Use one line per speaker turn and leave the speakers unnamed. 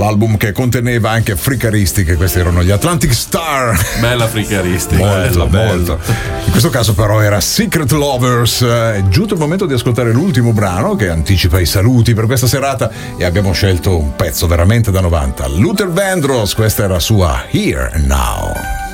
l'album che conteneva anche fricaristiche. Questi erano gli Atlantic Star.
Bella fricaristica.
Molto, molto. In questo caso però era Secret Lovers. È giunto il momento di ascoltare l'ultimo brano che anticipa i saluti per questa serata e abbiamo scelto un pezzo veramente da 90. Luther Vandross, questa era sua Here and Now.